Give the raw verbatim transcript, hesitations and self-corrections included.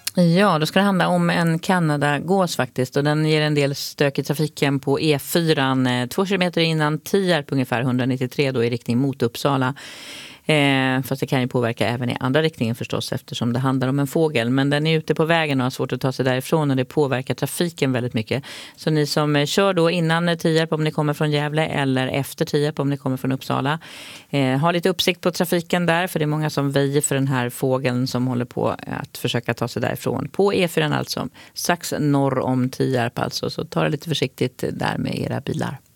Ja, då ska det handla om en Kanadagås faktiskt. Och den ger en del stök i trafiken på E fyra. Två kilometer innan Tierp, ungefär etthundranittiotre då i riktning mot Uppsala. Eh, fast det kan ju påverka även i andra riktningen förstås, eftersom det handlar om en fågel. Men den är ute på vägen och har svårt att ta sig därifrån, och det påverkar trafiken väldigt mycket. Så ni som eh, kör då innan Tierp om ni kommer från Gävle, eller efter Tierp om ni kommer från Uppsala, eh, ha lite uppsikt på trafiken där, för det är många som väjer för den här fågeln som håller på att försöka ta sig därifrån. På E fyra alltså, strax norr om Tierp alltså, så ta det lite försiktigt där med era bilar.